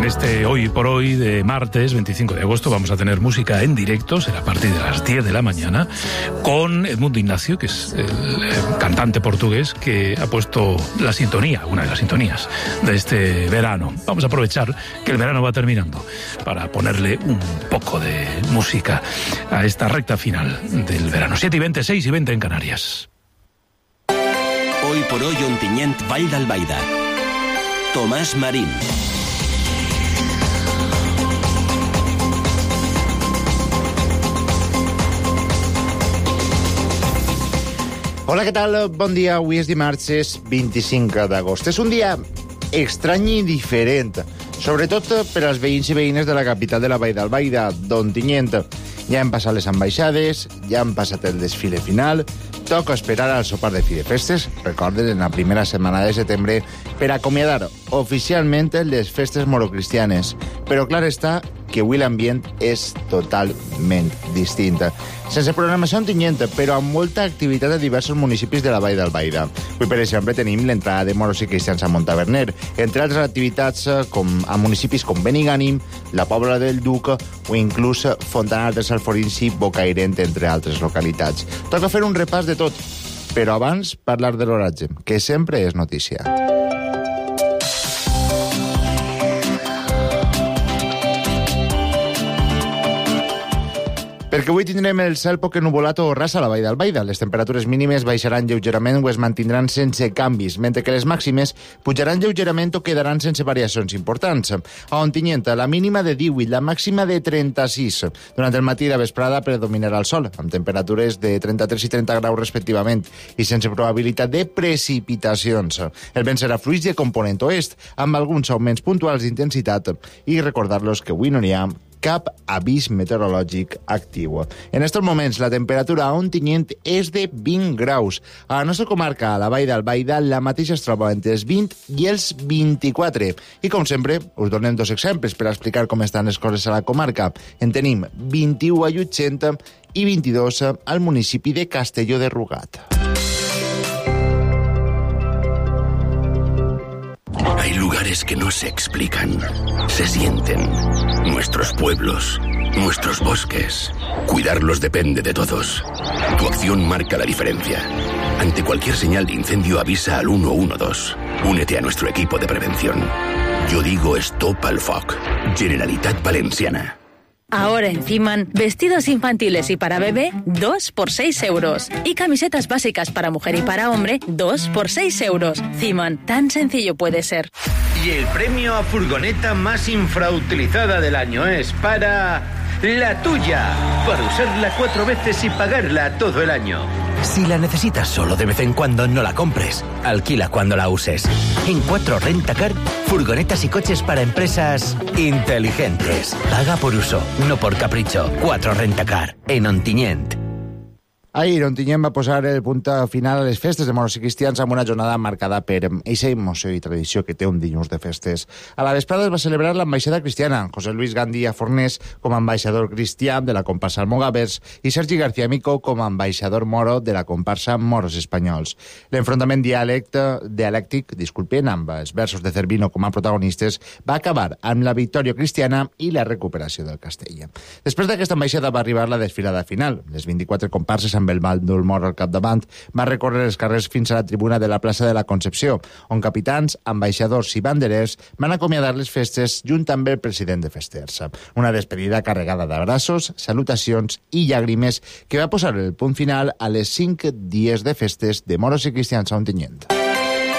En este Hoy por Hoy de martes 25 de agosto vamos a tener música en directo, será a partir de las 10 de la mañana, con Edmundo Ignacio, que es el cantante portugués que ha puesto la sintonía, una de las sintonías de este verano. Vamos a aprovechar que el verano va terminando para ponerle un poco de música a esta recta final del verano. 7:20, 6:20 en Canarias. Hoy por Hoy Ontinyent, Vall d'Albaida. Tomás Marín. Hola, què tal? Bon dia. Avui és dimarts, és 25 d'agost. És un dia estrany i diferent, sobretot per als veïns i veïnes de la capital de la Vall d'Albaida, d'Ontinyent. Ja han passat les ambaixades, ja han passat el desfile final, toca esperar al sopar de fi de festes, recorden, en la primera setmana de setembre, per acomiadar oficialment les festes morocristianes. Però clar està que avui l'ambient és totalment distint. Sense programació Ontinyent, però amb molta activitat a diversos municipis de la Vall d'Albaida. Avui, per exemple, tenim l'entrada de moros i cristians a Montaverner, entre altres activitats com a municipis com Benigànim, la Pobla del Duc o inclús Fontanars dels Alforins i Bocairent, entre altres localitats. Toca fer un repàs de tot, però abans parlar de l'oratge, que sempre és notícia. Perquè avui tindrem el cel poc ennuvolat o ras a la Vall d'Albaida. Les temperatures mínimes baixaran lleugerament o es mantindran sense canvis, mentre que les màximes pujaran lleugerament o quedaran sense variacions importants. A Ontinyent, la mínima de 18, la màxima de 36. Durant el matí i la vesprada predominarà el sol, amb temperatures de 33 i 30 graus respectivament, i sense probabilitat de precipitacions. El vent serà fluix de component oest, amb alguns augments puntuals d'intensitat, i recordar-los que avui no n'hi ha cap avís meteorològic actiu. En aquests moments, la temperatura a Ontinyent és de 20 graus. A la nostra comarca, a la Vall d'Albaida, la mateixa es troba entre els 20 i els 24. I, com sempre, us donem dos exemples per explicar com estan les coses a la comarca. En tenim 21 a Llutxent i 22 al municipi de Castelló de Rugat. Hay lugares que no se explican, se sienten. Nuestros pueblos, nuestros bosques. Cuidarlos depende de todos. Tu acción marca la diferencia. Ante cualquier señal de incendio, avisa al 112. Únete a nuestro equipo de prevención. Yo digo Stop al Foc. Generalitat Valenciana. Ahora en Ciman, vestidos infantiles y para bebé, 2 por 6 euros. Y camisetas básicas para mujer y para hombre, 2 por 6 euros. Ciman, tan sencillo puede ser. Y el premio a furgoneta más infrautilizada del año es para la tuya. Para usarla 4 veces y pagarla todo el año. Si la necesitas solo de vez en cuando, no la compres. Alquila cuando la uses. En 4 Rentacar, furgonetas y coches para empresas inteligentes. Paga por uso, no por capricho. 4 Rentacar, en Ontinyent. Ahir, Ontinyent va posar el punt final a les festes de moros i cristians amb una jornada marcada per eixa emoció i tradició que té un dilluns de festes. A la vesprada es va celebrar l'ambaixada cristiana. José Luis Gandia Fornés com a ambaixador cristià de la comparsa Almogàvers i Sergi García Mico com a ambaixador moro de la comparsa Moros Espanyols. L'enfrontament dialèctic, amb els versos de Cervino com a protagonistes, va acabar amb la victòria cristiana i la recuperació del castell. Després d'aquesta ambaixada va arribar la desfilada final. Les 24 comparses amb el bàndol moro al capdavant va recórrer els carrers fins a la tribuna de la plaça de la Concepció, on capitans, ambaixadors i banderers van acomiadar les festes junt amb el president de Festers. Una despedida carregada d'abraços, salutacions i llàgrimes que va posar el punt final a les 5 dies de festes de moros i cristians a Ontinyent.